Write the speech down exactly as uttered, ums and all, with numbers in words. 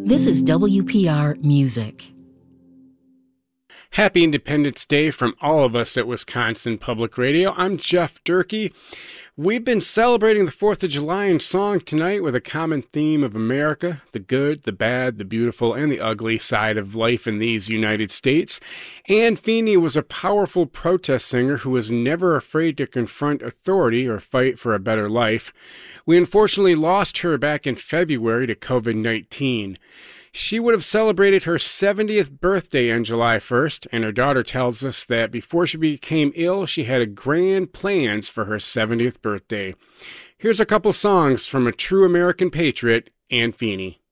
This is W P R Music. Happy Independence Day from all of us at Wisconsin Public Radio. I'm Jeff Durkee. We've been celebrating the fourth of July in song tonight with a common theme of America, the good, the bad, the beautiful, and the ugly side of life in these United States. Anne Feeney was a powerful protest singer who was never afraid to confront authority or fight for a better life. We unfortunately lost her back in February to covid nineteen. She would have celebrated her seventieth birthday on July first, and her daughter tells us that before she became ill, she had grand plans for her seventieth birthday. Here's a couple songs from a true American patriot, Anne Feeney.